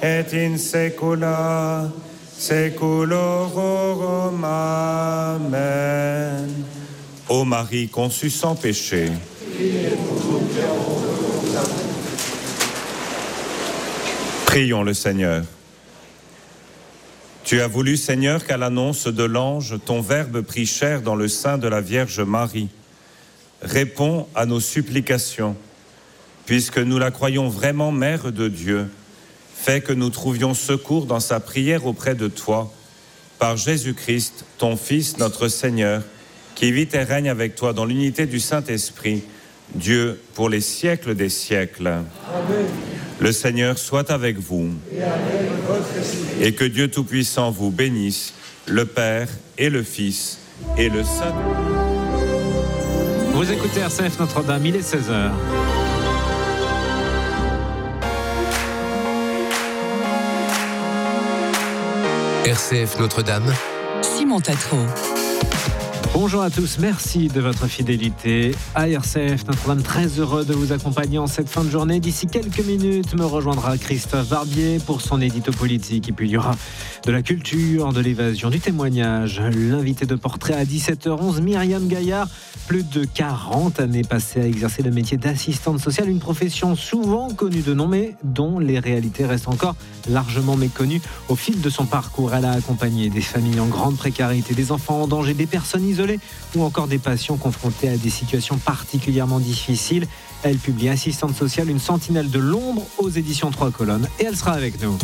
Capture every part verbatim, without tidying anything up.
et in saecula saeculorum. Amen. Ô Marie conçue sans péché, prions le Seigneur. Tu as voulu, Seigneur, qu'à l'annonce de l'ange, ton Verbe prit chair dans le sein de la Vierge Marie. Réponds à nos supplications, puisque nous la croyons vraiment Mère de Dieu. Fais que nous trouvions secours dans sa prière auprès de toi, par Jésus-Christ, ton Fils, notre Seigneur, qui vit et règne avec toi dans l'unité du Saint-Esprit, Dieu, pour les siècles des siècles. Amen. Le Seigneur soit avec vous. Et avec votre esprit. Et que Dieu Tout-Puissant vous bénisse, le Père et le Fils et le Saint. Vous écoutez R C F Notre-Dame, il est seize heures. R C F Notre-Dame, Simon Tatro. Bonjour à tous, merci de votre fidélité à R C F Notre-Dame. Très heureux de vous accompagner en cette fin de journée. D'ici quelques minutes, me rejoindra Christophe Barbier pour son édito politique. Et puis il y aura de la culture, de l'évasion, du témoignage. L'invité de portrait à dix-sept heures onze, Myriam Gaillard. Plus de quarante années passées à exercer le métier d'assistante sociale, une profession souvent connue de nom, mais dont les réalités restent encore largement méconnues. Au fil de son parcours, elle a accompagné des familles en grande précarité, des enfants en danger, des personnes isolées ou encore des patients confrontés à des situations particulièrement difficiles. Elle publie Assistante sociale, une sentinelle de l'ombre aux éditions Trois Colonnes, et elle sera avec nous.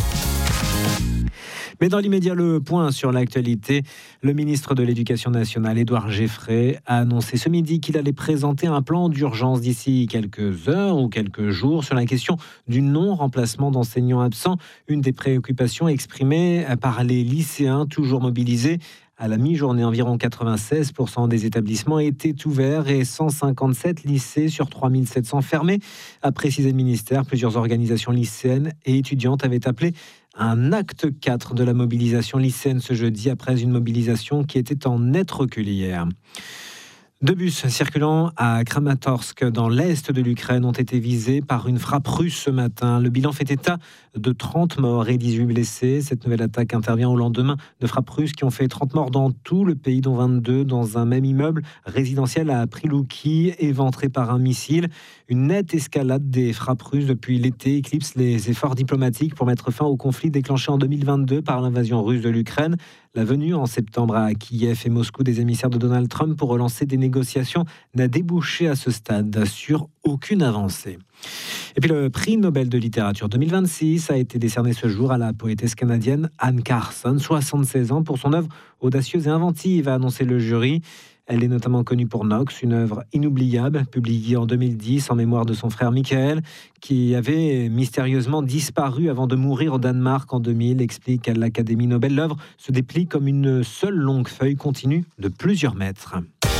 Mais dans l'immédiat, le point sur l'actualité. Le ministre de l'Éducation nationale, Édouard Geffray, a annoncé ce midi qu'il allait présenter un plan d'urgence d'ici quelques heures ou quelques jours sur la question du non-remplacement d'enseignants absents. Une des préoccupations exprimées par les lycéens toujours mobilisés. À la mi-journée, environ quatre-vingt-seize pour cent des établissements étaient ouverts et cent cinquante-sept lycées sur trois mille sept cents fermés. A précisé le ministère, plusieurs organisations lycéennes et étudiantes avaient appelé un acte quatre de la mobilisation lycéenne ce jeudi, après une mobilisation qui était en net recul hier. Deux bus circulant à Kramatorsk, dans l'est de l'Ukraine, ont été visés par une frappe russe ce matin. Le bilan fait état de trente morts et dix-huit blessés. Cette nouvelle attaque intervient au lendemain de frappes russes qui ont fait trente morts dans tout le pays, dont vingt-deux dans un même immeuble résidentiel à Prilouki, éventré par un missile. Une nette escalade des frappes russes depuis l'été éclipse les efforts diplomatiques pour mettre fin au conflit déclenché en deux mille vingt-deux par l'invasion russe de l'Ukraine. La venue en septembre à Kiev et Moscou des émissaires de Donald Trump pour relancer des négociations n'a débouché à ce stade sur aucune avancée. Et puis le prix Nobel de littérature deux mille vingt-six a été décerné ce jour à la poétesse canadienne Anne Carson, soixante-seize ans, pour son œuvre audacieuse et inventive, a annoncé le jury. Elle est notamment connue pour Nox, une œuvre inoubliable, publiée en deux mille dix en mémoire de son frère Michael, qui avait mystérieusement disparu avant de mourir au Danemark en deux mille, explique à l'Académie Nobel. L'œuvre se déplie comme une seule longue feuille continue de plusieurs mètres.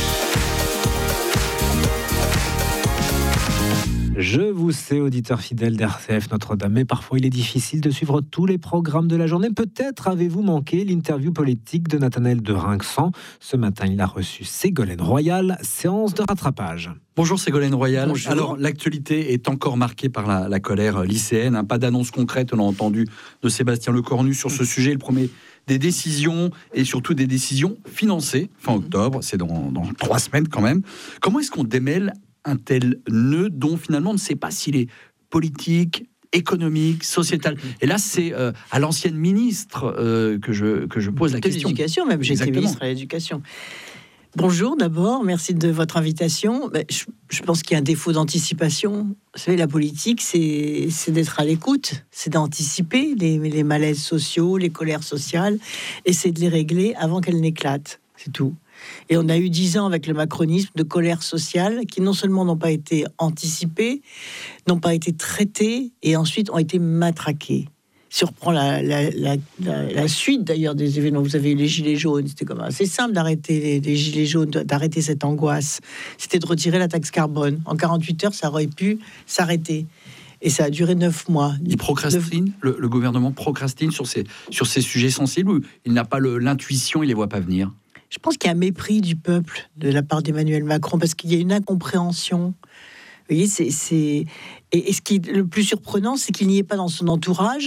Je vous sais, auditeur fidèle d'R C F Notre-Dame, mais parfois il est difficile de suivre tous les programmes de la journée. Peut-être avez-vous manqué l'interview politique de Nathanaël de Rinxan. Ce matin, il a reçu Ségolène Royal, séance de rattrapage. Bonjour Ségolène Royal. Bonjour. Alors, l'actualité est encore marquée par la, la colère lycéenne. Hein. Pas d'annonce concrète, on l'a entendu, de Sébastien Lecornu sur ce sujet. Il promet des décisions et surtout des décisions financées. Fin octobre, c'est dans, dans trois semaines quand même. Comment est-ce qu'on démêle un tel nœud dont finalement on ne sait pas s'il est politique, économique, sociétal. Et là, c'est euh, à l'ancienne ministre euh, que, je, que je pose la de question. De l'éducation, même. J'étais ministre à l'éducation. Bonjour d'abord, merci de votre invitation. Je, je pense qu'il y a un défaut d'anticipation. Vous savez, la politique, c'est, c'est d'être à l'écoute, c'est d'anticiper les, les malaises sociaux, les colères sociales, et c'est de les régler avant qu'elles n'éclatent. C'est tout. Et on a eu dix ans avec le macronisme de colère sociale qui non seulement n'ont pas été anticipées, n'ont pas été traitées et ensuite ont été matraquées. Si on reprend la, la, la, la, la suite d'ailleurs des événements, vous avez eu les gilets jaunes, c'était comme assez simple d'arrêter les, les gilets jaunes, d'arrêter cette angoisse. C'était de retirer la taxe carbone. En quarante-huit heures, ça aurait pu s'arrêter. Et ça a duré neuf mois. Il procrastine, le, le gouvernement procrastine sur ces, sur ces sujets sensibles ou il n'a pas le, l'intuition, il ne les voit pas venir? Je pense qu'il y a un mépris du peuple de la part d'Emmanuel Macron parce qu'il y a une incompréhension. Vous voyez, c'est, c'est... Et, et ce qui est le plus surprenant, c'est qu'il n'y ait pas dans son entourage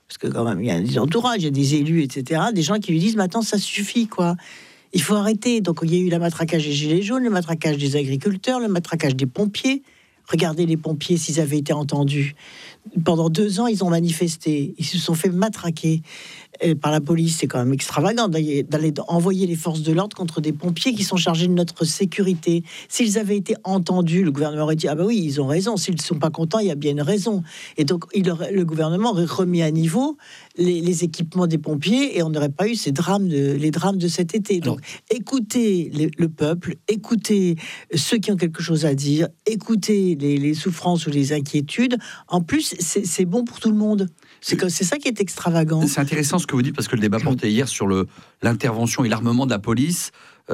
parce que quand même, il y a des entourages, il y a des élus, et cetera, des gens qui lui disent, maintenant, ça suffit, quoi. Il faut arrêter. Donc, il y a eu le matraquage des gilets jaunes, le matraquage des agriculteurs, le matraquage des pompiers. Regardez les pompiers, s'ils avaient été entendus. Pendant deux ans, ils ont manifesté. Ils se sont fait matraquer euh, par la police. C'est quand même extravagant d'aller, d'aller envoyer les forces de l'ordre contre des pompiers qui sont chargés de notre sécurité. S'ils avaient été entendus, le gouvernement aurait dit « Ah ben oui, ils ont raison. S'ils ne sont pas contents, il y a bien une raison. » Et donc, il aurait, le gouvernement aurait remis à niveau les, les équipements des pompiers et on n'aurait pas eu ces drames de, les drames de cet été. Donc, écoutez les, le peuple, écoutez ceux qui ont quelque chose à dire, écoutez les, les souffrances ou les inquiétudes. En plus, c'est, c'est bon pour tout le monde. C'est, que, c'est ça qui est extravagant. C'est intéressant ce que vous dites, parce que le débat portait hier sur le, l'intervention et l'armement de la police.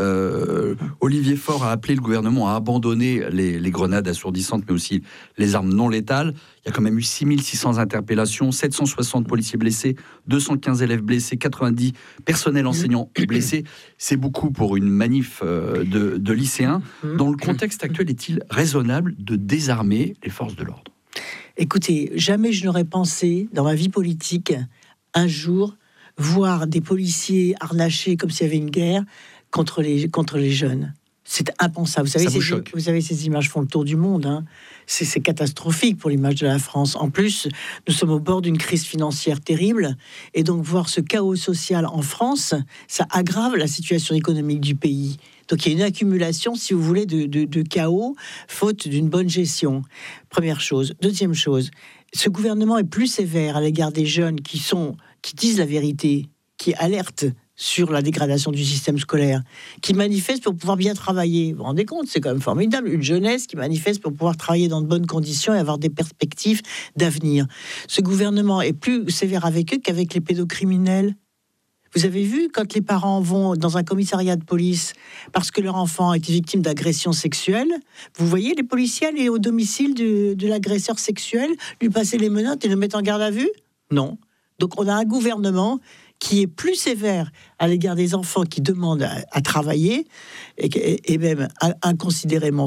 Euh, Olivier Faure a appelé le gouvernement à abandonner les, les grenades assourdissantes, mais aussi les armes non létales. Il y a quand même eu six mille six cents interpellations, sept cent soixante policiers blessés, deux cent quinze élèves blessés, quatre-vingt-dix personnels enseignants blessés. C'est beaucoup pour une manif de, de lycéens. Dans le contexte actuel, est-il raisonnable de désarmer les forces de l'ordre ? Écoutez, jamais je n'aurais pensé, dans ma vie politique, un jour, voir des policiers harnachés comme s'il y avait une guerre contre les, contre les jeunes. C'est impensable. Vous savez, Ça vous ces, choque. vous savez, ces images font le tour du monde. Hein. C'est, c'est catastrophique pour l'image de la France. En plus, nous sommes au bord d'une crise financière terrible. Et donc, voir ce chaos social en France, ça aggrave la situation économique du pays. Donc, il y a une accumulation, si vous voulez, de, de, de chaos, faute d'une bonne gestion. Première chose. Deuxième chose, ce gouvernement est plus sévère à l'égard des jeunes qui sont, qui disent la vérité, qui alertent sur la dégradation du système scolaire, qui manifestent pour pouvoir bien travailler. Vous vous rendez compte, c'est quand même formidable. Une jeunesse qui manifeste pour pouvoir travailler dans de bonnes conditions et avoir des perspectives d'avenir. Ce gouvernement est plus sévère avec eux qu'avec les pédocriminels. Vous avez vu, quand les parents vont dans un commissariat de police parce que leur enfant a été victime d'agression sexuelle, vous voyez les policiers aller au domicile de, de l'agresseur sexuel, lui passer les menottes et le mettre en garde à vue ? Non. Donc on a un gouvernement qui est plus sévère à l'égard des enfants qui demandent à, à travailler, et, et même inconsidérément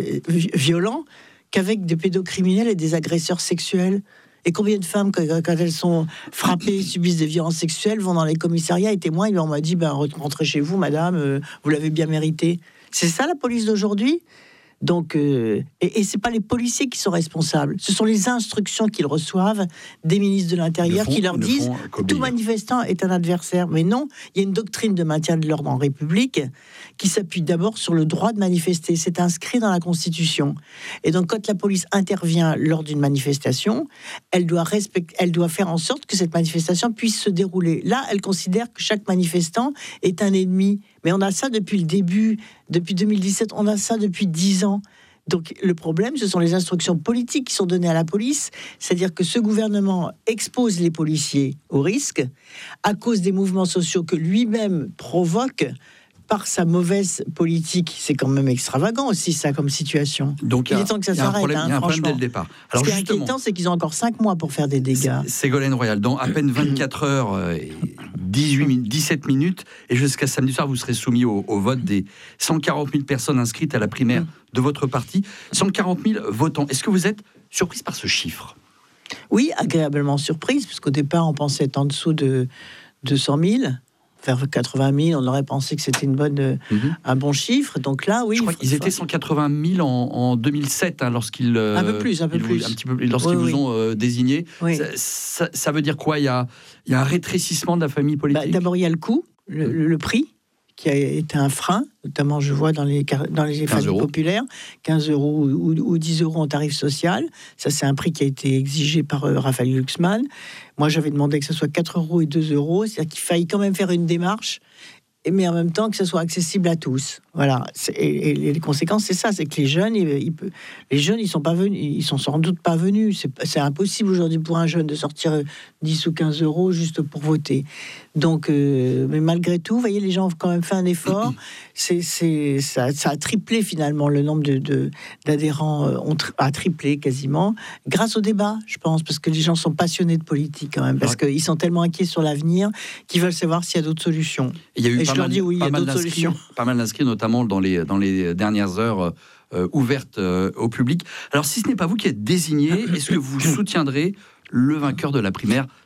violent, qu'avec des pédocriminels et des agresseurs sexuels. Et combien de femmes, quand, quand elles sont frappées, subissent des violences sexuelles, vont dans les commissariats et témoignent, on m'a dit, ben, rentrez chez vous, madame, euh, vous l'avez bien mérité. C'est ça la police d'aujourd'hui ? Donc, euh, et, et c'est pas les policiers qui sont responsables, ce sont les instructions qu'ils reçoivent des ministres de l'Intérieur font, qui leur disent tout manifestant est un adversaire. Mais non, il y a une doctrine de maintien de l'ordre en République qui s'appuie d'abord sur le droit de manifester. C'est inscrit dans la Constitution. Et donc, quand la police intervient lors d'une manifestation, elle doit respecter, elle doit faire en sorte que cette manifestation puisse se dérouler. Là, elle considère que chaque manifestant est un ennemi. Mais on a ça depuis le début, depuis deux mille dix-sept, on a ça depuis dix ans. Donc le problème, ce sont les instructions politiques qui sont données à la police, c'est-à-dire que ce gouvernement expose les policiers au risque à cause des mouvements sociaux que lui-même provoque par sa mauvaise politique. C'est quand même extravagant aussi, ça, comme situation. Donc, il est temps que ça s'arrête. Il y a un problème dès le départ. Alors, ce qui est inquiétant, c'est qu'ils ont encore cinq mois pour faire des dégâts. Ségolène Royal, dans à peine vingt-quatre heures, dix-huit, dix-sept minutes, et jusqu'à samedi soir, vous serez soumis au, au vote des cent quarante mille personnes inscrites à la primaire de votre parti. cent quarante mille votants. Est-ce que vous êtes surprise par ce chiffre ? Oui, agréablement surprise, parce qu'au départ, on pensait être en dessous de deux cent mille. Vers quatre-vingt mille, on aurait pensé que c'était une bonne, mm-hmm. un bon chiffre. Donc là, oui. Je crois qu'ils étaient cent quatre-vingt mille en, en deux mille sept, hein, lorsqu'ils. Un peu plus, un peu plus. Un petit peu, lorsqu'ils oui, vous oui. ont euh, désigné. Oui. Ça, ça, ça veut dire quoi ? Il y a, il y a un rétrécissement de la famille politique ? Bah, d'abord, il y a le coût, le, le, le prix, qui a été un frein, notamment je vois dans les, dans les familles euros. populaires, quinze euros ou, ou dix euros en tarif social. Ça, c'est un prix qui a été exigé par euh, Raphaël Glucksmann. Moi, j'avais demandé que ce soit quatre euros et deux euros, c'est-à-dire qu'il faille quand même faire une démarche, mais en même temps que ce soit accessible à tous. Voilà. Et, et les conséquences, c'est ça, c'est que les jeunes, ils, ils, les jeunes, ils sont pas venus, ils sont sans doute pas venus. C'est, c'est impossible aujourd'hui pour un jeune de sortir dix ou quinze euros juste pour voter. Donc, euh, mais malgré tout, vous voyez, les gens ont quand même fait un effort. C'est, c'est, ça, ça a triplé finalement le nombre de, de, d'adhérents, euh, ont tri- a triplé quasiment, grâce au débat, je pense, parce que les gens sont passionnés de politique quand même, parce ouais. qu'ils sont tellement inquiets sur l'avenir qu'ils veulent savoir s'il y a d'autres solutions. Il y a eu Et pas je mal, leur dis oui, il y a d'autres solutions. Pas mal d'inscrits, notamment dans les, dans les dernières heures euh, ouvertes euh, au public. Alors, si ce n'est pas vous qui êtes désigné, est-ce que vous soutiendrez le vainqueur de la primaire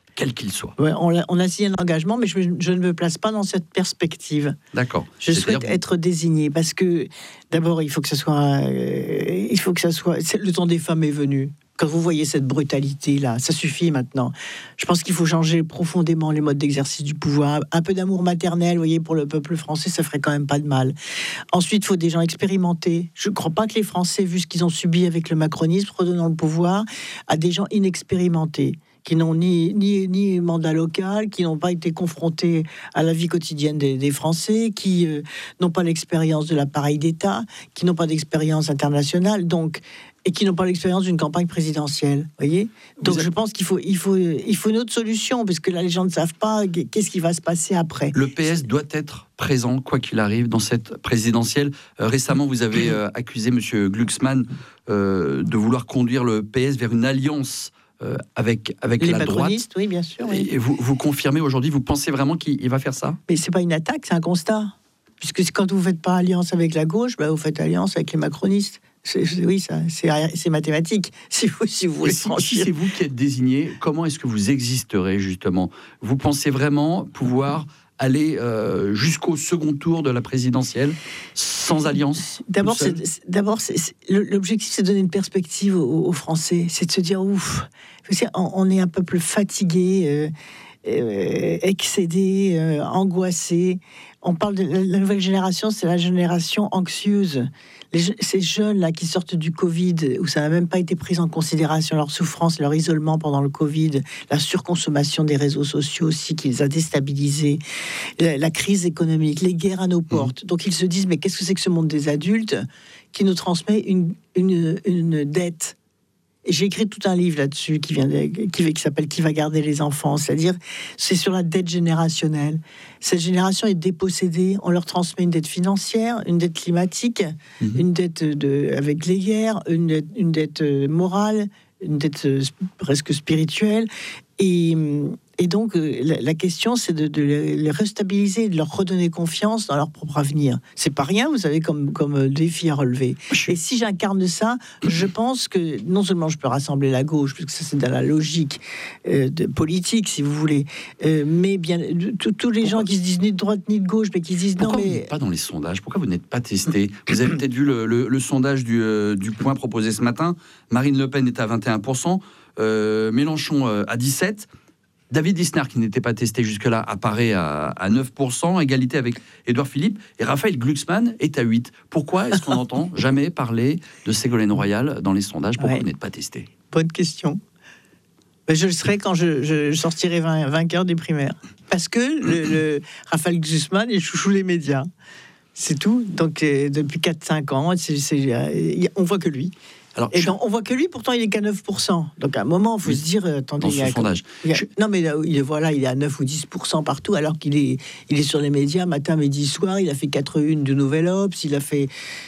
quel qu'il soit. Ouais, on, a, on a signé un engagement, mais je, je ne me place pas dans cette perspective. D'accord. Je C'est-à-dire souhaite être désigné parce que d'abord, il faut que ça soit, euh, il faut que ça soit. Le temps des femmes est venu. Quand vous voyez cette brutalité-là, ça suffit maintenant. Je pense qu'il faut changer profondément les modes d'exercice du pouvoir. Un peu d'amour maternel, vous voyez, pour le peuple français, ça ferait quand même pas de mal. Ensuite, il faut des gens expérimentés. Je ne crois pas que les Français, vu ce qu'ils ont subi avec le macronisme, redonnant le pouvoir à des gens inexpérimentés, qui n'ont ni, ni, ni mandat local, qui n'ont pas été confrontés à la vie quotidienne des, des Français, qui euh, n'ont pas l'expérience de l'appareil d'État, qui n'ont pas d'expérience internationale, donc, et qui n'ont pas l'expérience d'une campagne présidentielle. Voyez. Donc Vous je êtes... pense qu'il faut, il faut, il faut une autre solution, parce que là, les gens ne savent pas qu'est-ce qui va se passer après. Le P S doit être présent, quoi qu'il arrive, dans cette présidentielle. Euh, récemment, vous avez euh, accusé M. Glucksmann euh, de vouloir conduire le P S vers une alliance Euh, avec, avec les la droite. Oui, bien sûr. Oui. Et vous, vous confirmez aujourd'hui, vous pensez vraiment qu'il va faire ça? Mais c'est pas une attaque, c'est un constat. Puisque quand vous faites pas alliance avec la gauche, bah vous faites alliance avec les macronistes. C'est, c'est, oui, ça, c'est, c'est mathématique. Si vous, si vous voulez si, franchir. si c'est vous qui êtes désigné, comment est-ce que vous existerez justement? Vous pensez vraiment pouvoir aller euh, jusqu'au second tour de la présidentielle sans alliance? D'abord, c'est, c'est, d'abord c'est, c'est, l'objectif, c'est de donner une perspective aux, aux Français. C'est de se dire, ouf, on, on est un peuple fatigué, euh, euh, excédé, euh, angoissé. On parle de la, la nouvelle génération, c'est la génération anxieuse. Les, ces jeunes-là qui sortent du Covid, où ça n'a même pas été pris en considération, leur souffrance, leur isolement pendant le Covid, la surconsommation des réseaux sociaux aussi qui les a déstabilisés, la, la crise économique, les guerres à nos portes. Mmh. Donc ils se disent, mais qu'est-ce que c'est que ce monde des adultes qui nous transmet une, une, une dette? Et j'ai écrit tout un livre là-dessus qui vient de, qui, qui s'appelle Qui va garder les enfants, c'est-à-dire c'est sur la dette générationnelle. Cette génération est dépossédée, on leur transmet une dette financière, une dette climatique, mmh. une dette de, avec les guerres, une dette, une dette morale, une dette presque spirituelle. Et, et donc, la, la question, c'est de, de les restabiliser, de leur redonner confiance dans leur propre avenir. C'est pas rien, vous savez, comme, comme défi à relever. Et si j'incarne ça, je pense que non seulement je peux rassembler la gauche, parce que ça, c'est dans la logique euh, de politique, si vous voulez, euh, mais bien tous les gens qui se disent ni de droite ni de gauche, mais qui se disent pourquoi non, mais... vous n'êtes pas dans les sondages? Pourquoi vous n'êtes pas testé? Vous avez peut-être vu le, le, le sondage du, euh, du Point proposé ce matin. Marine Le Pen est à vingt et un pour cent, euh, Mélenchon euh, à dix-sept pour cent. David Lisnard, qui n'était pas testé jusque-là, apparaît à, à neuf pour cent, égalité avec Édouard Philippe, et Raphaël Glucksmann est à huit pour cent. Pourquoi est-ce qu'on n'entend jamais parler de Ségolène Royal dans les sondages? Pourquoi ouais. vous n'êtes pas testé? Bonne question. Ben, je le serai quand je, je sortirai vainqueur des primaires. Parce que le, le Raphaël Glucksmann est chouchou des médias. C'est tout. Donc, euh, depuis quatre cinq ans, c'est, c'est, euh, on voit que lui. Alors, et donc, on voit que lui, pourtant, il est qu'à neuf pour cent. Donc, à un moment, il faut oui. se dire... Attendez, dans ce il y a, sondage. Il y a, je... Non, mais il est, voilà, il est à neuf ou dix pour cent partout, alors qu'il est, il est sur les médias matin, midi, soir. Il a fait quatre une du Nouvel Obs. Il a fait...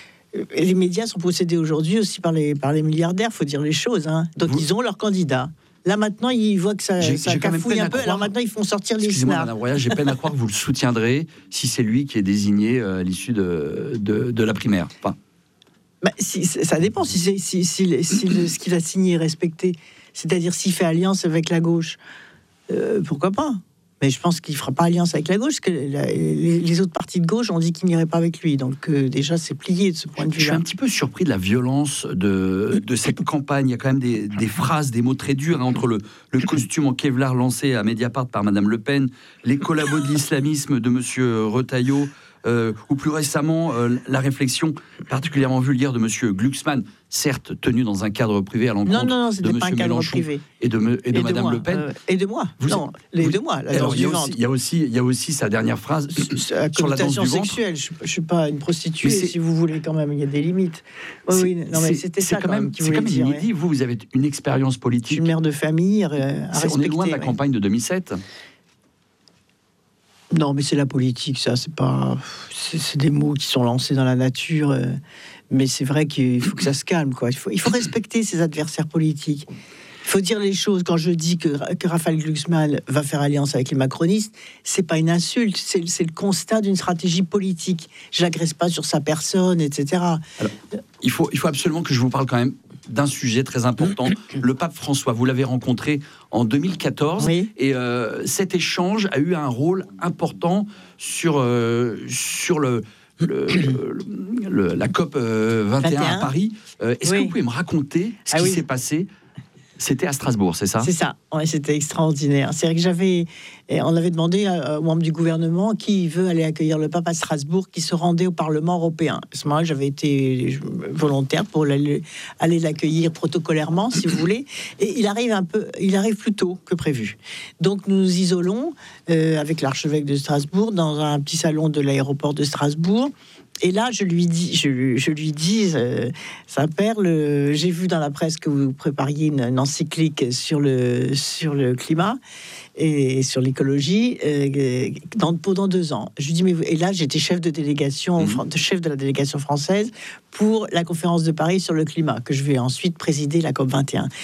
Et les médias sont possédés aujourd'hui aussi par les, par les milliardaires, il faut dire les choses. Hein. Donc, Vous... ils ont leur candidat. Là, maintenant, ils voient que ça, j'ai, ça j'ai cafouille un peu. Croire... Alors, maintenant, ils font sortir les Excusez-moi, snars. Madame Royal, j'ai peine à croire que vous le soutiendrez si c'est lui qui est désigné euh, à l'issue de, de, de la primaire. Enfin... Bah, si, ça dépend si, si, si, si, si le, ce qu'il a signé est respecté. C'est-à-dire s'il fait alliance avec la gauche, euh, pourquoi pas? Mais je pense qu'il ne fera pas alliance avec la gauche, parce que la, les, les autres partis de gauche ont dit qu'ils n'iraient pas avec lui. Donc euh, déjà, c'est plié de ce point de vue-là. Je suis un petit peu surpris de la violence de, de cette campagne. Il y a quand même des, des phrases, des mots très durs hein, entre le, le costume en Kevlar lancé à Mediapart par Madame Le Pen, les collabos de l'islamisme de Monsieur Retailleau, Euh, ou plus récemment euh, la réflexion particulièrement vulgaire de Monsieur Glucksmann, certes tenu dans un cadre privé à l'encontre non, non, non, de Monsieur Mélenchon et de, me, et de et Madame de Le Pen. Euh, et de moi. Vous, non, les deux mois. Alors, il y a aussi, il y a aussi, il y a aussi sa dernière phrase la sur la danse du ventre. Sexuelle. Je, je suis pas une prostituée, si vous voulez quand même. Il y a des limites. Oui, oui. Non, mais c'était ça quand même. Qui c'est quand même dire, inédit. Ouais. Vous, vous avez une expérience politique. Je suis une mère de famille. Euh, à on est loin de la ouais. campagne de deux mille sept. Non, mais c'est la politique, ça. C'est pas, c'est, c'est des mots qui sont lancés dans la nature. Euh, mais c'est vrai qu'il faut que ça se calme, quoi. Il faut, il faut respecter ses adversaires politiques. Il faut dire les choses. Quand je dis que, que Raphaël Glucksmann va faire alliance avec les macronistes, c'est pas une insulte. C'est, c'est le constat d'une stratégie politique. Je l'agresse pas sur sa personne, et cetera. Alors, il faut, il faut absolument que je vous parle quand même d'un sujet très important. Le pape François, vous l'avez rencontré en deux mille quatorze, oui. et euh, cet échange a eu un rôle important sur, euh, sur le, le, le, le, la COP euh, vingt et un à Paris. Euh, est-ce oui. que vous pouvez me raconter ce ah qui oui. s'est passé ? C'était à Strasbourg, c'est ça ? C'est ça, ouais, c'était extraordinaire. C'est vrai que j'avais, on avait demandé aux membres du gouvernement qui veut aller accueillir le pape à Strasbourg, qui se rendait au Parlement européen. À ce moment-là, j'avais été volontaire pour aller, aller l'accueillir protocolairement, si vous voulez. Et il arrive un peu, il arrive plus tôt que prévu. Donc nous nous isolons euh, avec l'archevêque de Strasbourg dans un petit salon de l'aéroport de Strasbourg. Et là, je lui dis, je, lui, je lui dis, euh, Saint-Père, le, j'ai vu dans la presse que vous prépariez une, une encyclique sur le, sur le climat et sur l'écologie euh, dans, pendant deux ans. Je lui dis, mais et là, j'étais chef de délégation, mmh. chef de la délégation française pour la conférence de Paris sur le climat, que je vais ensuite présider la COP vingt et un.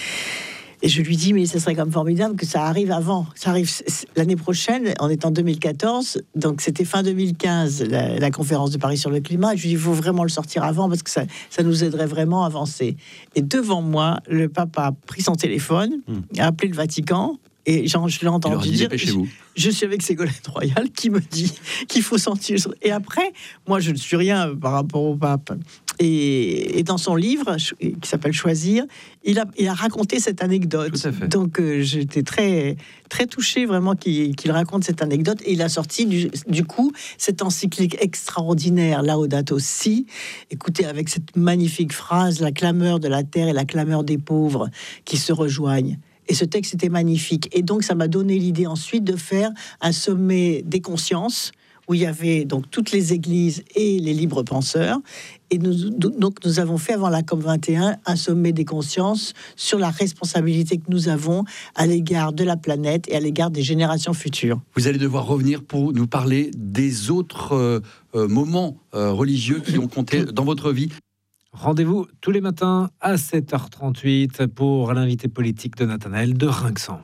Et je lui dis, mais ce serait quand même formidable que ça arrive avant. Ça arrive l'année prochaine, on est en deux mille quatorze, donc c'était fin deux mille quinze, la, la conférence de Paris sur le climat. Et je lui dis, il faut vraiment le sortir avant, parce que ça, ça nous aiderait vraiment à avancer. Et devant moi, le pape a pris son téléphone, mmh. a appelé le Vatican, et genre, je l'ai entendu dire, je, je suis avec Ségolène Royal qui me dit qu'il faut sortir. Et après, moi, je ne suis rien par rapport au pape. Et, et dans son livre, qui s'appelle Choisir, il a, il a raconté cette anecdote. Donc euh, j'étais très, très touchée vraiment qu'il, qu'il raconte cette anecdote. Et il a sorti du, du coup cette encyclique extraordinaire, Laudato Si. Écoutez, avec cette magnifique phrase, la clameur de la terre et la clameur des pauvres qui se rejoignent. Et ce texte était magnifique. Et donc ça m'a donné l'idée ensuite de faire un sommet des consciences, où il y avait donc toutes les églises et les libres penseurs. Et nous, donc nous avons fait avant la COP vingt et un un sommet des consciences sur la responsabilité que nous avons à l'égard de la planète et à l'égard des générations futures. Vous allez devoir revenir pour nous parler des autres euh, euh, moments euh, religieux qui ont compté dans votre vie. Rendez-vous tous les matins à sept heures trente-huit pour l'invité politique de Nathanaël de Rinxan.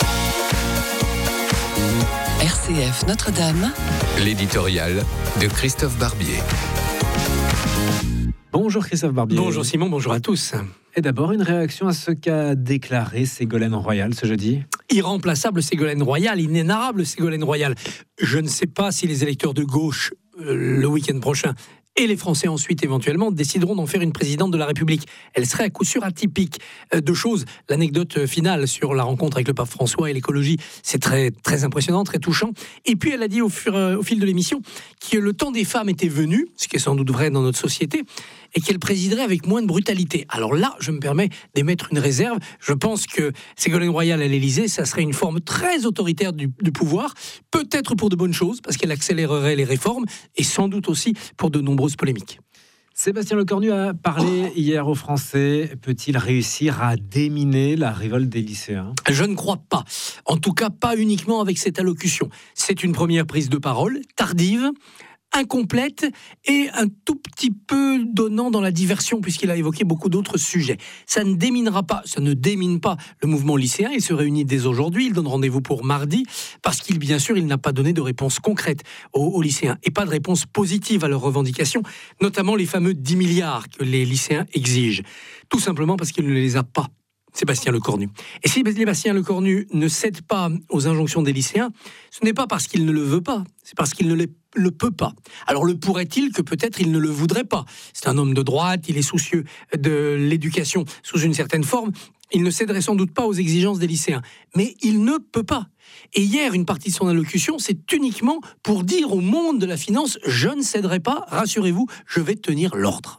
R C F Notre-Dame, l'éditorial de Christophe Barbier. Bonjour Christophe Barbier. Bonjour Simon, bonjour à tous. Et d'abord, une réaction à ce qu'a déclaré Ségolène Royal ce jeudi. Irremplaçable Ségolène Royal, inénarrable Ségolène Royal. Je ne sais pas si les électeurs de gauche, euh, le week-end prochain, et les Français ensuite éventuellement décideront d'en faire une présidente de la République. Elle serait à coup sûr atypique. Euh, deux choses, l'anecdote finale sur la rencontre avec le pape François et l'écologie, c'est très, très impressionnant, très touchant. Et puis elle a dit au, fur, euh, au fil de l'émission que le temps des femmes était venu, ce qui est sans doute vrai dans notre société, et qu'elle présiderait avec moins de brutalité. Alors là, je me permets d'émettre une réserve. Je pense que Ségolène Royal à l'Élysée, ça serait une forme très autoritaire du, du pouvoir, peut-être pour de bonnes choses, parce qu'elle accélérerait les réformes, et sans doute aussi pour de nombreuses polémiques. Sébastien Lecornu a parlé hier aux Français. Peut-il réussir à déminer la révolte des lycéens ? Je ne crois pas. En tout cas, pas uniquement avec cette allocution. C'est une première prise de parole, tardive, incomplète et un tout petit peu donnant dans la diversion puisqu'il a évoqué beaucoup d'autres sujets. Ça ne déminera pas, ça ne démine pas le mouvement lycéen. Il se réunit dès aujourd'hui, il donne rendez-vous pour mardi parce qu'il, bien sûr, il n'a pas donné de réponse concrète aux, aux lycéens et pas de réponse positive à leurs revendications, notamment les fameux dix milliards que les lycéens exigent. Tout simplement parce qu'il ne les a pas. Sébastien Lecornu. Et si Sébastien Lecornu ne cède pas aux injonctions des lycéens, ce n'est pas parce qu'il ne le veut pas, c'est parce qu'il ne le, le peut pas. Alors le pourrait-il que peut-être il ne le voudrait pas ? C'est un homme de droite, il est soucieux de l'éducation sous une certaine forme, il ne céderait sans doute pas aux exigences des lycéens. Mais il ne peut pas. Et hier, une partie de son allocution, c'est uniquement pour dire au monde de la finance, je ne céderai pas, rassurez-vous, je vais tenir l'ordre.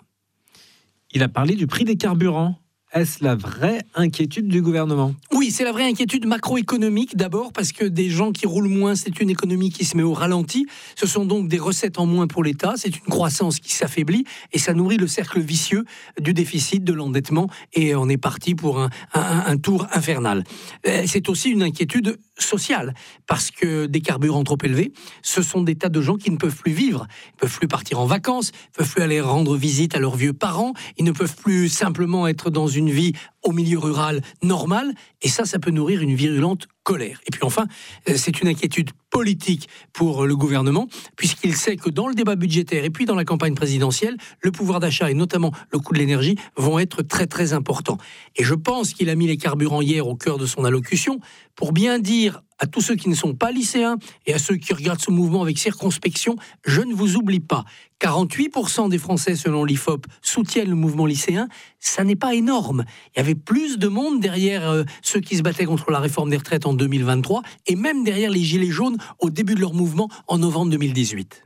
Il a parlé du prix des carburants. Est-ce la vraie inquiétude du gouvernement ? Oui, c'est la vraie inquiétude macroéconomique d'abord, parce que des gens qui roulent moins, c'est une économie qui se met au ralenti. Ce sont donc des recettes en moins pour l'État, c'est une croissance qui s'affaiblit et ça nourrit le cercle vicieux du déficit, de l'endettement et on est parti pour un, un, un tour infernal. C'est aussi une inquiétude sociale, parce que des carburants trop élevés, ce sont des tas de gens qui ne peuvent plus vivre, ils ne peuvent plus partir en vacances, ils ne peuvent plus aller rendre visite à leurs vieux parents, ils ne peuvent plus simplement être dans une vie au milieu rural normal, et ça, ça peut nourrir une virulente colère. Et puis enfin, c'est une inquiétude politique pour le gouvernement, puisqu'il sait que dans le débat budgétaire et puis dans la campagne présidentielle, le pouvoir d'achat et notamment le coût de l'énergie vont être très très importants. Et je pense qu'il a mis les carburants hier au cœur de son allocution pour bien dire à tous ceux qui ne sont pas lycéens et à ceux qui regardent ce mouvement avec circonspection, je ne vous oublie pas. quarante-huit pour cent des Français, selon l'I F O P, soutiennent le mouvement lycéen. Ça n'est pas énorme. Il y avait plus de monde derrière euh, ceux qui se battaient contre la réforme des retraites en deux mille vingt-trois et même derrière les Gilets jaunes au début de leur mouvement en novembre deux mille dix-huit.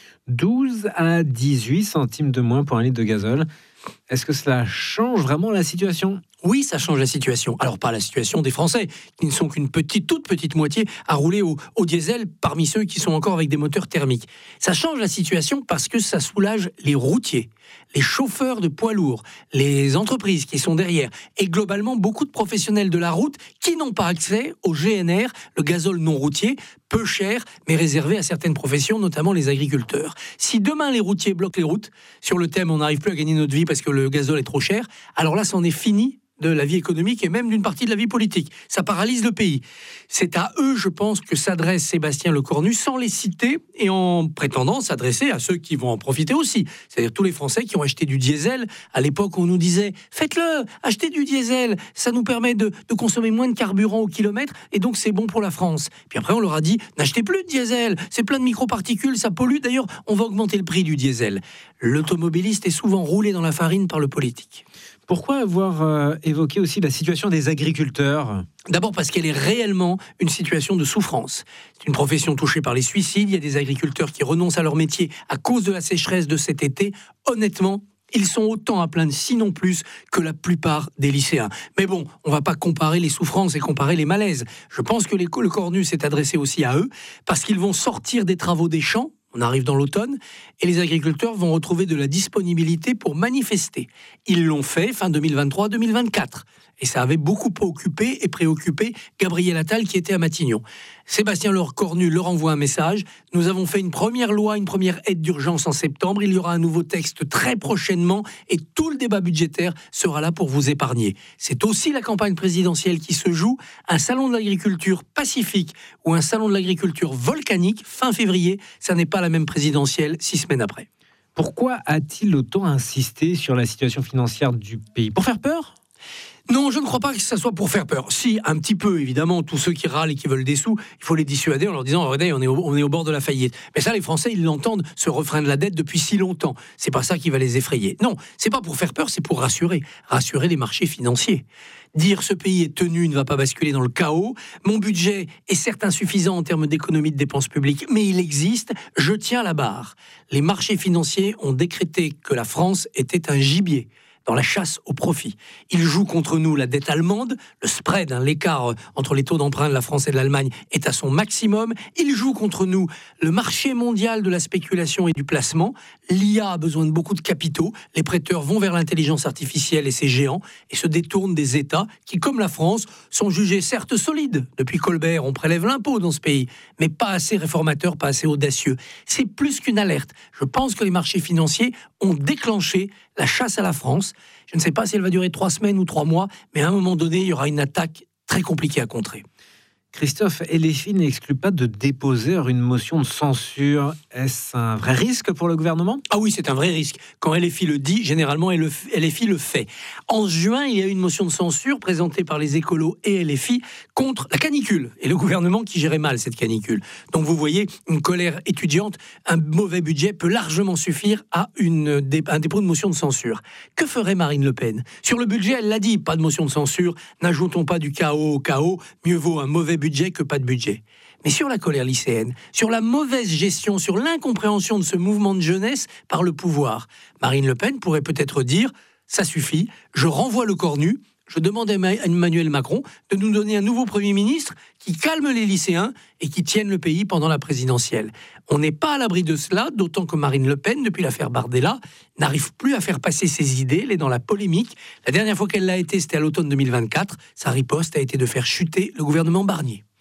douze à dix-huit centimes de moins pour un litre de gazole. Est-ce que cela change vraiment la situation ? Oui, ça change la situation. Alors, pas la situation des Français, qui ne sont qu'une petite, toute petite moitié à rouler au, au diesel parmi ceux qui sont encore avec des moteurs thermiques. Ça change la situation parce que ça soulage les routiers, les chauffeurs de poids lourds, les entreprises qui sont derrière et globalement beaucoup de professionnels de la route qui n'ont pas accès au G N R, le gazole non routier, peu cher, mais réservé à certaines professions, notamment les agriculteurs. Si demain les routiers bloquent les routes, sur le thème on n'arrive plus à gagner notre vie parce que le gazole est trop cher, alors là, c'en est fini de la vie économique et même d'une partie de la vie politique. Ça paralyse le pays. C'est à eux, je pense, que s'adresse Sébastien Lecornu, sans les citer et en prétendant s'adresser à ceux qui vont en profiter aussi. C'est-à-dire tous les Français qui ont acheté du diesel à l'époque où on nous disait « Faites-le, achetez du diesel, ça nous permet de, de consommer moins de carburant au kilomètre et donc c'est bon pour la France. » Puis après, on leur a dit « N'achetez plus de diesel, c'est plein de microparticules, ça pollue. D'ailleurs, on va augmenter le prix du diesel. » L'automobiliste est souvent roulé dans la farine par le politique. Pourquoi avoir euh, évoqué aussi la situation des agriculteurs ? D'abord parce qu'elle est réellement une situation de souffrance. C'est une profession touchée par les suicides. Il y a des agriculteurs qui renoncent à leur métier à cause de la sécheresse de cet été. Honnêtement, ils sont autant à plaindre, sinon plus, que la plupart des lycéens. Mais bon, on ne va pas comparer les souffrances et comparer les malaises. Je pense que le Cornu s'est adressé aussi à eux, parce qu'ils vont sortir des travaux des champs. On arrive dans l'automne, et les agriculteurs vont retrouver de la disponibilité pour manifester. Ils l'ont fait fin deux mille vingt-trois deux mille vingt-quatre. Et ça avait beaucoup occupé et préoccupé Gabriel Attal qui était à Matignon. Sébastien Lecornu leur envoie un message. Nous avons fait une première loi, une première aide d'urgence en septembre. Il y aura un nouveau texte très prochainement et tout le débat budgétaire sera là pour vous épargner. C'est aussi la campagne présidentielle qui se joue. Un salon de l'agriculture pacifique ou un salon de l'agriculture volcanique fin février. Ça n'est pas la même présidentielle six semaines après. Pourquoi a-t-il autant insisté sur la situation financière du pays ? Pour faire peur ? Non, je ne crois pas que ce soit pour faire peur. Si, un petit peu, évidemment, tous ceux qui râlent et qui veulent des sous, il faut les dissuader en leur disant « Regardez, on est, au, on est au bord de la faillite ». Mais ça, les Français, ils l'entendent, ce refrain de la dette, depuis si longtemps. C'est pas ça qui va les effrayer. Non, c'est pas pour faire peur, c'est pour rassurer. Rassurer les marchés financiers. Dire « Ce pays est tenu, ne va pas basculer dans le chaos. Mon budget est certes insuffisant en termes d'économie de dépenses publiques, mais il existe. Je tiens la barre. » Les marchés financiers ont décrété que la France était un gibier dans la chasse au profit. Ils jouent contre nous la dette allemande, le spread, hein, l'écart entre les taux d'emprunt de la France et de l'Allemagne est à son maximum. Ils jouent contre nous le marché mondial de la spéculation et du placement. L'I A a besoin de beaucoup de capitaux. Les prêteurs vont vers l'intelligence artificielle et ses géants et se détournent des États qui, comme la France, sont jugés certes solides. Depuis Colbert, on prélève l'impôt dans ce pays, mais pas assez réformateurs, pas assez audacieux. C'est plus qu'une alerte. Je pense que les marchés financiers ont déclenché la chasse à la France. Je ne sais pas si elle va durer trois semaines ou trois mois, mais à un moment donné, il y aura une attaque très compliquée à contrer. Christophe, L F I n'exclut pas de déposer une motion de censure. Est-ce un vrai risque pour le gouvernement ? Ah oui, c'est un vrai risque. Quand L F I le dit, généralement, L F I le fait. En juin, il y a eu une motion de censure présentée par les écolos et L F I contre la canicule et le gouvernement qui gérait mal cette canicule. Donc vous voyez, une colère étudiante, un mauvais budget peut largement suffire à une, un dépôt de motion de censure. Que ferait Marine Le Pen ? Sur le budget, elle l'a dit, pas de motion de censure, n'ajoutons pas du chaos au chaos, mieux vaut un mauvais budget budget que pas de budget. Mais sur la colère lycéenne, sur la mauvaise gestion, sur l'incompréhension de ce mouvement de jeunesse par le pouvoir, Marine Le Pen pourrait peut-être dire « ça suffit, je renvoie le Cornu, je demande à Emmanuel Macron de nous donner un nouveau Premier ministre qui calme les lycéens et qui tienne le pays pendant la présidentielle. » On n'est pas à l'abri de cela, d'autant que Marine Le Pen, depuis l'affaire Bardella, n'arrive plus à faire passer ses idées, elle est dans la polémique. La dernière fois qu'elle l'a été, c'était à l'automne deux mille vingt-quatre. Sa riposte a été de faire chuter le gouvernement Barnier.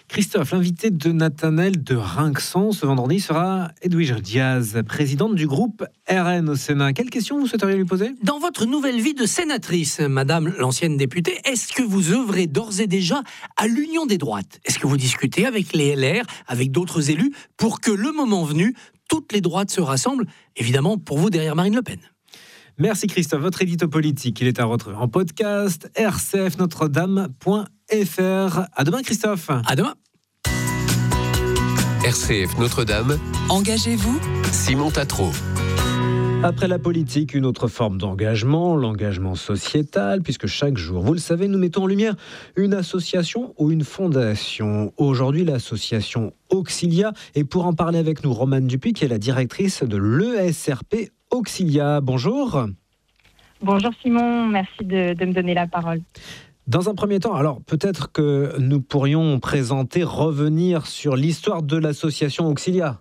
Christophe, l'invité de Nathanaël de Rinxan ce vendredi sera Edwige Diaz, présidente du groupe R N au Sénat. Quelle question vous souhaiteriez lui poser ? Dans votre nouvelle vie de sénatrice, madame l'ancienne députée, est-ce que vous œuvrez d'ores et déjà à l'union des droites ? Est-ce que vous discutez avec les L R, avec d'autres élus, pour que le moment venu, toutes les droites se rassemblent, évidemment pour vous derrière Marine Le Pen ? Merci Christophe. Votre édito politique, il est à retrouver en podcast, r c f notre dame point f r. À demain Christophe. À demain. R C F Notre-Dame. Engagez-vous, Simon Tatro. Après la politique, une autre forme d'engagement, l'engagement sociétal, puisque chaque jour, vous le savez, nous mettons en lumière une association ou une fondation. Aujourd'hui, l'association Auxilia. Et pour en parler avec nous, Romane Dupuis, qui est la directrice de l'E S R P Auxilia. Bonjour. Bonjour Simon, merci de, de me donner la parole. Dans un premier temps, alors peut-être que nous pourrions présenter, revenir sur l'histoire de l'association Auxilia.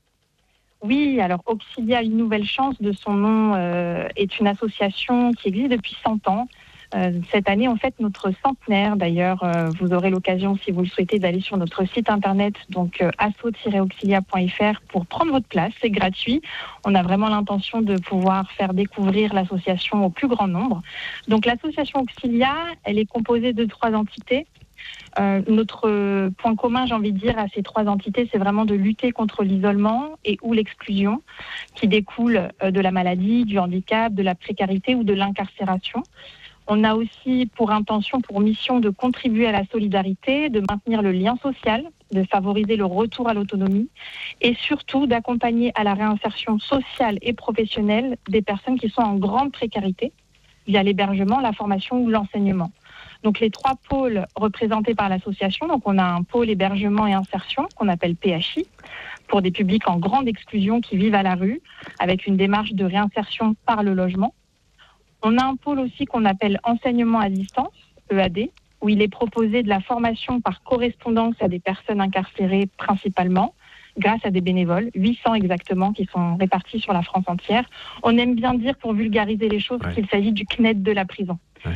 Oui, alors Auxilia, une nouvelle chance de son nom, euh, est une association qui existe depuis cent ans. Euh, cette année, on fête notre centenaire. D'ailleurs, euh, vous aurez l'occasion, si vous le souhaitez, d'aller sur notre site internet, donc euh, asso tiret auxilia point f r, pour prendre votre place. C'est gratuit. On a vraiment l'intention de pouvoir faire découvrir l'association au plus grand nombre. Donc, l'association Auxilia, elle est composée de trois entités. Euh, notre point commun, j'ai envie de dire, à ces trois entités, c'est vraiment de lutter contre l'isolement et ou l'exclusion qui découle euh, de la maladie, du handicap, de la précarité ou de l'incarcération. On a aussi pour intention, pour mission de contribuer à la solidarité, de maintenir le lien social, de favoriser le retour à l'autonomie et surtout d'accompagner à la réinsertion sociale et professionnelle des personnes qui sont en grande précarité via l'hébergement, la formation ou l'enseignement. Donc les trois pôles représentés par l'association, donc on a un pôle hébergement et insertion qu'on appelle P H I pour des publics en grande exclusion qui vivent à la rue avec une démarche de réinsertion par le logement. On a un pôle aussi qu'on appelle enseignement à distance, E A D, où il est proposé de la formation par correspondance à des personnes incarcérées principalement, grâce à des bénévoles, huit cents exactement, qui sont répartis sur la France entière. On aime bien dire, pour vulgariser les choses, ouais. qu'il s'agit du C N E D de la prison. Ouais.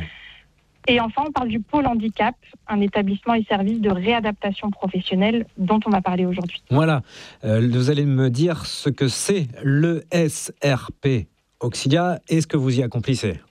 Et enfin, on parle du pôle handicap, un établissement et service de réadaptation professionnelle dont on va parler aujourd'hui. Voilà, euh, vous allez me dire ce que c'est l'E S R P Auxilia et ce que vous y accomplissez.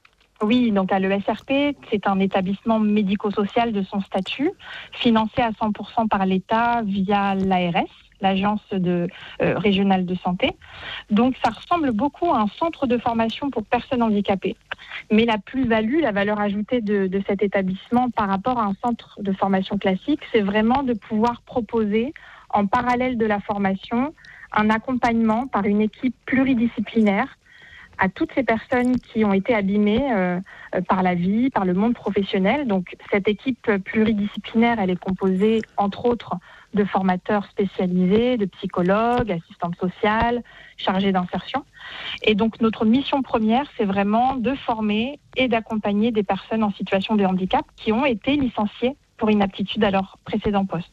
Oui, donc à l'E S R P, c'est un établissement médico-social de son statut, financé à cent pour cent par l'État via l'A R S, l'agence de, euh, régionale de santé. Donc ça ressemble beaucoup à un centre de formation pour personnes handicapées. Mais la plus-value, la valeur ajoutée de, de cet établissement par rapport à un centre de formation classique, c'est vraiment de pouvoir proposer, en parallèle de la formation, un accompagnement par une équipe pluridisciplinaire à toutes ces personnes qui ont été abîmées euh, par la vie, par le monde professionnel. Donc cette équipe pluridisciplinaire, elle est composée entre autres de formateurs spécialisés, de psychologues, assistantes sociales, chargés d'insertion. Et donc notre mission première, c'est vraiment de former et d'accompagner des personnes en situation de handicap qui ont été licenciées pour inaptitude à leur précédent poste.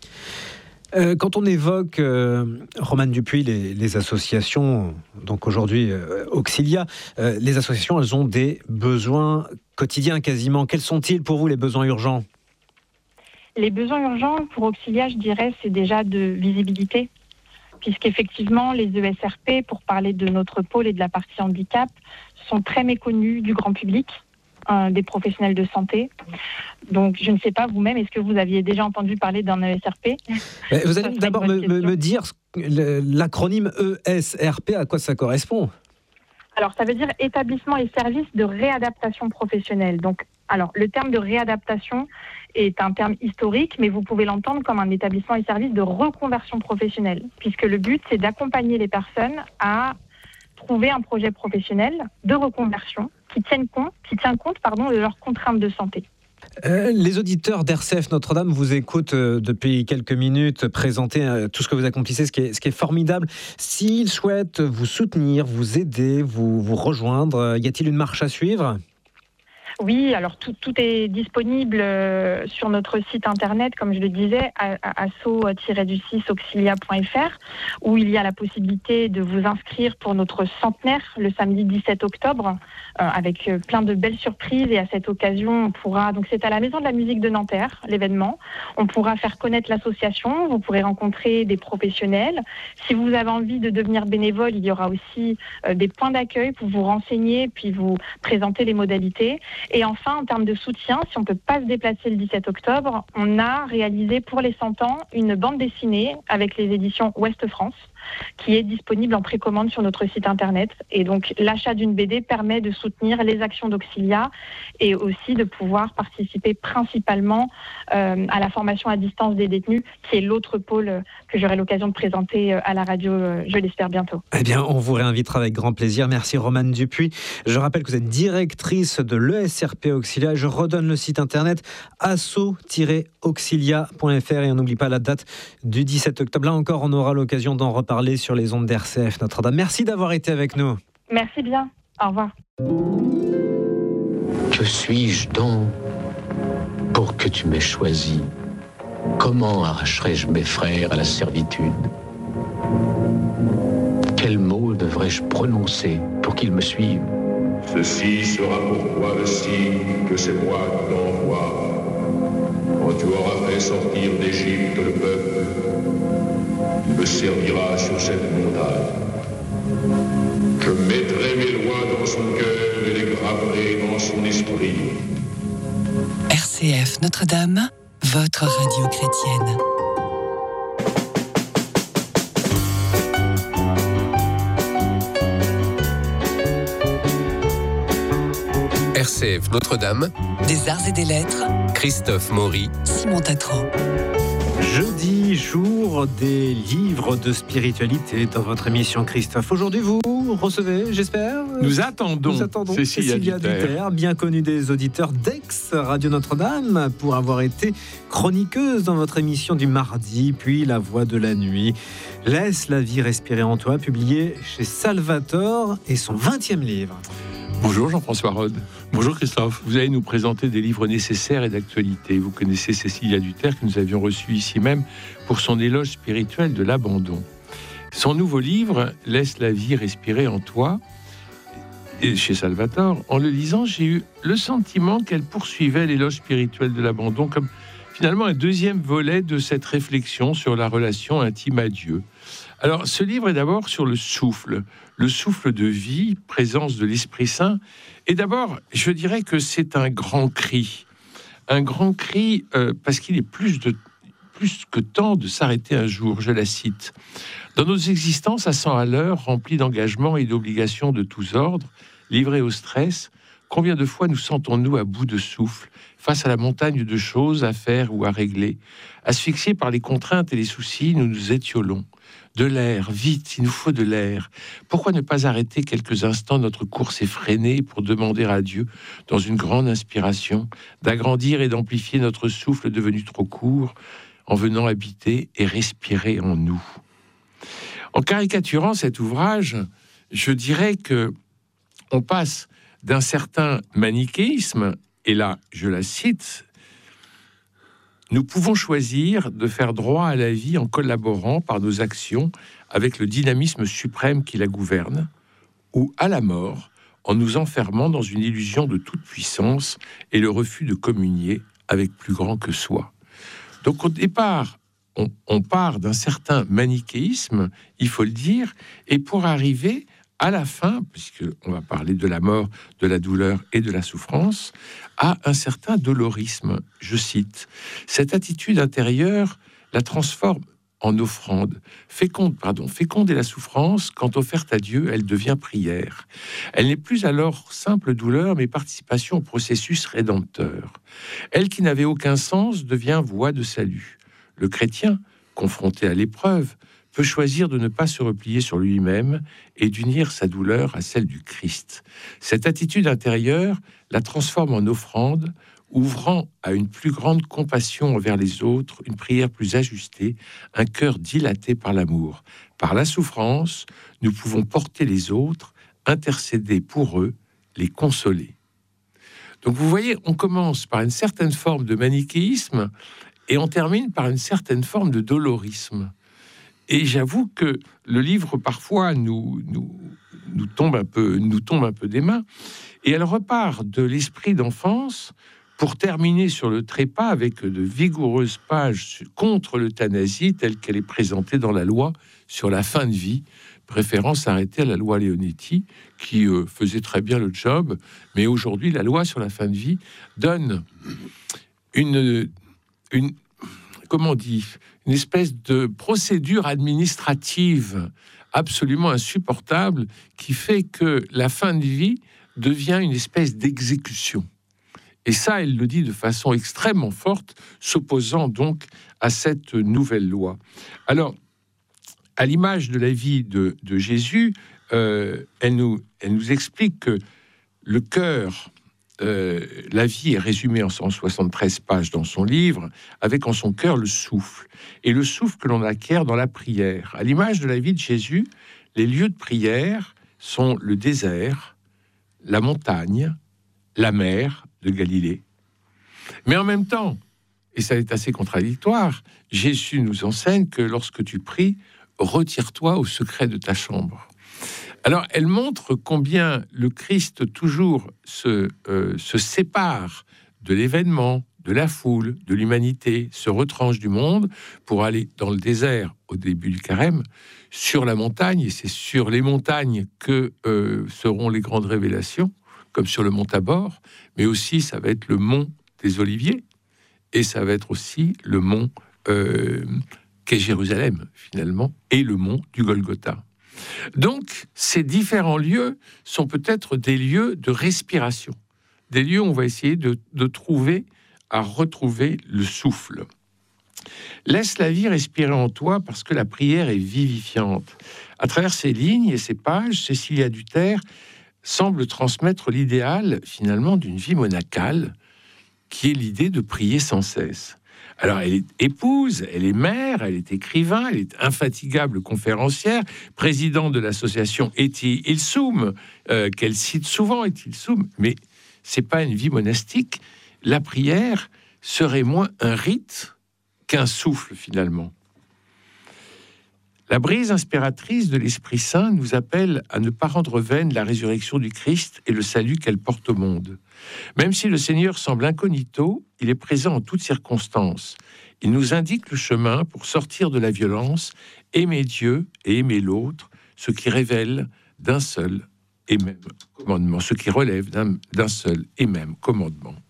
Euh, quand on évoque, euh, Romane Dupuis, les, les associations, donc aujourd'hui euh, Auxilia, euh, les associations, elles ont des besoins quotidiens quasiment. Quels sont-ils pour vous, les besoins urgents ? Les besoins urgents pour Auxilia, je dirais, c'est déjà de visibilité, puisqu'effectivement, les E S R P, pour parler de notre pôle et de la partie handicap, sont très méconnus du grand public, euh, des professionnels de santé. Donc, je ne sais pas vous-même, est-ce que vous aviez déjà entendu parler d'un E S R P ? Vous allez d'abord me, me, me dire l'acronyme E S R P, à quoi ça correspond ? Alors, ça veut dire établissement et service de réadaptation professionnelle. Donc, alors, le terme de réadaptation est un terme historique, mais vous pouvez l'entendre comme un établissement et service de reconversion professionnelle, puisque le but, c'est d'accompagner les personnes à trouver un projet professionnel de reconversion qui tienne compte, qui tient compte, pardon, de leurs contraintes de santé. Euh, les auditeurs d'R C F Notre-Dame vous écoutent euh, depuis quelques minutes présenter euh, tout ce que vous accomplissez, ce qui est, ce qui est formidable. S'ils souhaitent vous soutenir, vous aider, vous, vous rejoindre, euh, y a-t-il une marche à suivre ? Oui, alors tout, tout est disponible euh, sur notre site internet, comme je le disais, asso tiret six auxilia point f r, où il y a la possibilité de vous inscrire pour notre centenaire le samedi dix-sept octobre, euh, avec euh, plein de belles surprises. Et à cette occasion, on pourra, donc c'est à la Maison de la musique de Nanterre, l'événement, on pourra faire connaître l'association, vous pourrez rencontrer des professionnels. Si vous avez envie de devenir bénévole, il y aura aussi euh, des points d'accueil pour vous renseigner, puis vous présenter les modalités. Et enfin, en termes de soutien, si on ne peut pas se déplacer le dix-sept octobre, on a réalisé pour les cent ans une bande dessinée avec les éditions Ouest France, qui est disponible en précommande sur notre site internet. Et donc, l'achat d'une B D permet de soutenir les actions d'Auxilia et aussi de pouvoir participer principalement euh, à la formation à distance des détenus, qui est l'autre pôle que j'aurai l'occasion de présenter à la radio, je l'espère bientôt. Eh bien, on vous réinvitera avec grand plaisir. Merci Romane Dupuis. Je rappelle que vous êtes directrice de l'E S R P Auxilia. Je redonne le site internet asso tiret auxilia point f r et on n'oublie pas la date du dix-sept octobre. Là encore, on aura l'occasion d'en reparler sur les ondes d'R C F Notre-Dame. Merci d'avoir été avec nous. Merci bien. Au revoir. Que suis-je donc pour que tu m'aies choisi? Comment arracherais-je mes frères à la servitude? Quels mots devrais-je prononcer pour qu'ils me suivent? Ceci sera pour toi le signe que c'est moi qui t'envoie. Quand tu auras fait sortir d'Égypte le peuple, tu me serviras sur cette montagne. Je mettrai mes lois dans son cœur et les graverai dans son esprit. R C F Notre-Dame, votre radio chrétienne. R C F Notre-Dame, des arts et des lettres, Christophe Maury, Simon Tatro. Jeudi, jour des livres de spiritualité dans votre émission Christophe. Aujourd'hui, vous recevez, j'espère. Nous attendons, Nous attendons Cécilia, Cécilia Duterre. Duterre, bien connue des auditeurs d'Aix Radio Notre-Dame, pour avoir été chroniqueuse dans votre émission du mardi, puis La Voix de la Nuit. Laisse la vie respirer en toi, publié chez Salvator, et son vingtième livre. Bonjour Jean-François Rode. Bonjour Christophe. Vous allez nous présenter des livres nécessaires et d'actualité. Vous connaissez Cécilia Duterre, que nous avions reçue ici même pour son éloge spirituel de l'abandon. Son nouveau livre, Laisse la vie respirer en toi, et chez Salvator. En le lisant, j'ai eu le sentiment qu'elle poursuivait l'éloge spirituel de l'abandon comme finalement un deuxième volet de cette réflexion sur la relation intime à Dieu. Alors, ce livre est d'abord sur le souffle, le souffle de vie, présence de l'Esprit Saint. Et d'abord, je dirais que c'est un grand cri. Un grand cri euh, parce qu'il est plus, de, plus que temps de s'arrêter un jour, je la cite. Dans nos existences à cent à l'heure, remplies d'engagements et d'obligations de tous ordres, livrés au stress, combien de fois nous sentons-nous à bout de souffle, face à la montagne de choses à faire ou à régler? Asphyxiés par les contraintes et les soucis, nous nous étiolons. De l'air, vite, il nous faut de l'air. Pourquoi ne pas arrêter quelques instants notre course effrénée pour demander à Dieu, dans une grande inspiration, d'agrandir et d'amplifier notre souffle devenu trop court, en venant habiter et respirer en nous? En caricaturant cet ouvrage, je dirais que on passe d'un certain manichéisme, et là, je la cite, nous pouvons choisir de faire droit à la vie en collaborant par nos actions avec le dynamisme suprême qui la gouverne, ou à la mort en nous enfermant dans une illusion de toute puissance et le refus de communier avec plus grand que soi. Donc au départ, on, on part d'un certain manichéisme, il faut le dire, et pour arriver à la fin, puisqu'on va parler de la mort, de la douleur et de la souffrance, à un certain dolorisme. Je cite, « Cette attitude intérieure la transforme en offrande. Féconde, pardon, féconde est la souffrance, quand offerte à Dieu, elle devient prière. Elle n'est plus alors simple douleur, mais participation au processus rédempteur. Elle qui n'avait aucun sens devient voie de salut. Le chrétien, confronté à l'épreuve, peut choisir de ne pas se replier sur lui-même et d'unir sa douleur à celle du Christ. Cette attitude intérieure la transforme en offrande, ouvrant à une plus grande compassion envers les autres, une prière plus ajustée, un cœur dilaté par l'amour. Par la souffrance, nous pouvons porter les autres, intercéder pour eux, les consoler. » Donc vous voyez, on commence par une certaine forme de manichéisme et on termine par une certaine forme de dolorisme. Et j'avoue que le livre, parfois, nous, nous, nous, tombe un peu, nous tombe un peu des mains. Et elle repart de l'esprit d'enfance pour terminer sur le trépas avec de vigoureuses pages contre l'euthanasie telle qu'elle est présentée dans la loi sur la fin de vie, préférant s'arrêter à la loi Leonetti, qui euh, faisait très bien le job. Mais aujourd'hui, la loi sur la fin de vie donne une... une comment on dit, une espèce de procédure administrative absolument insupportable qui fait que la fin de vie devient une espèce d'exécution. Et ça, elle le dit de façon extrêmement forte, s'opposant donc à cette nouvelle loi. Alors, à l'image de la vie de, de Jésus, euh, elle, nous, elle nous explique que le cœur... Euh, la vie est résumée en cent soixante-treize pages dans son livre, avec en son cœur le souffle, et le souffle que l'on acquiert dans la prière. À l'image de la vie de Jésus, les lieux de prière sont le désert, la montagne, la mer de Galilée. Mais en même temps, et ça est assez contradictoire, Jésus nous enseigne que lorsque tu pries, retire-toi au secret de ta chambre. Alors, elle montre combien le Christ toujours se, euh, se sépare de l'événement, de la foule, de l'humanité, se retranche du monde pour aller dans le désert au début du carême, sur la montagne, et c'est sur les montagnes que euh, seront les grandes révélations, comme sur le mont Tabor, mais aussi ça va être le mont des Oliviers, et ça va être aussi le mont euh, qu'est Jérusalem, finalement, et le mont du Golgotha. Donc, ces différents lieux sont peut-être des lieux de respiration, des lieux où on va essayer de, de trouver, à retrouver le souffle. Laisse la vie respirer en toi parce que la prière est vivifiante. À travers ces lignes et ces pages, Cécilia Duterre semble transmettre l'idéal, finalement, d'une vie monacale, qui est l'idée de prier sans cesse. Alors, elle est épouse, elle est mère, elle est écrivain, elle est infatigable conférencière, présidente de l'association Eti Ilsum, euh, qu'elle cite souvent, Eti Ilsum, mais c'est pas une vie monastique. La prière serait moins un rite qu'un souffle, finalement. La brise inspiratrice de l'Esprit Saint nous appelle à ne pas rendre vaine la résurrection du Christ et le salut qu'elle porte au monde. Même si le Seigneur semble incognito, il est présent en toutes circonstances. Il nous indique le chemin pour sortir de la violence, aimer Dieu et aimer l'autre, ce qui révèle d'un seul et même commandement, ce qui relève d'un, d'un seul et même commandement.